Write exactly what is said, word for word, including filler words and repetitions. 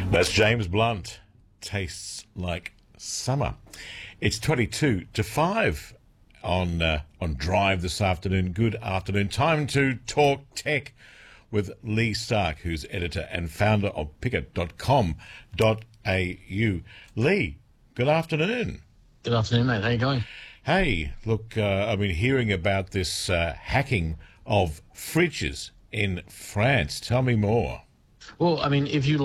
That's James Blunt. Tastes like summer. It's twenty-two to five on uh, on Drive this afternoon. Good afternoon. Time to talk tech with Lee Stark, who's editor and founder of picket dot com dot a u. Lee, good afternoon. Good afternoon, mate. How you going? Hey, look, uh, I've been hearing about this uh, hacking of fridges in France. Tell me more. Well, I mean, if you